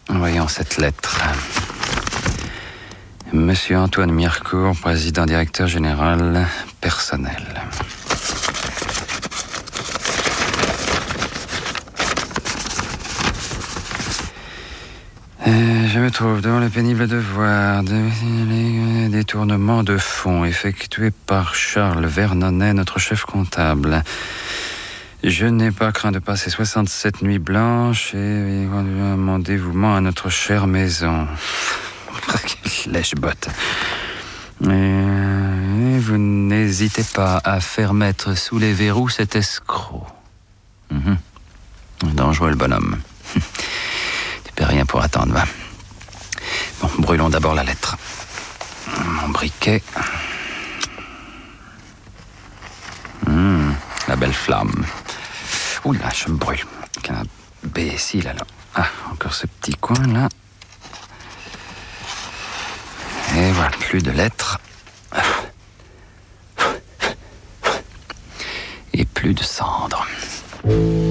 Voyons cette lettre. Monsieur Antoine Mirecourt, président directeur général personnel. Je me trouve devant le pénible devoir de détournement de fonds effectué par Charles Vernonnet, notre chef comptable. Je n'ai pas craint de passer 67 nuits blanches et mon dévouement à notre chère maison. Lèche-botte. Et vous n'hésitez pas à faire mettre sous les verrous cet escroc. Dangereux le bonhomme. Tu perds rien pour attendre, va. Bon, brûlons d'abord la lettre. Mon briquet. La belle flamme. Oula, je me brûle. Quel imbécile, alors. Ah, encore ce petit coin, là. Et voilà, plus de lettres. Et plus de cendres.